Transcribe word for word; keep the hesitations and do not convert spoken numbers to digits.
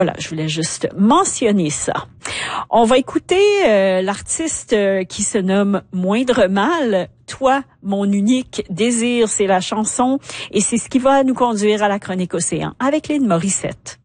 Voilà, je voulais juste mentionner ça. On va écouter euh, l'artiste euh, qui se nomme Moindre Mal. Toi, mon unique désir, c'est la chanson et c'est ce qui va nous conduire à la chronique Océan avec Lynn Morissette.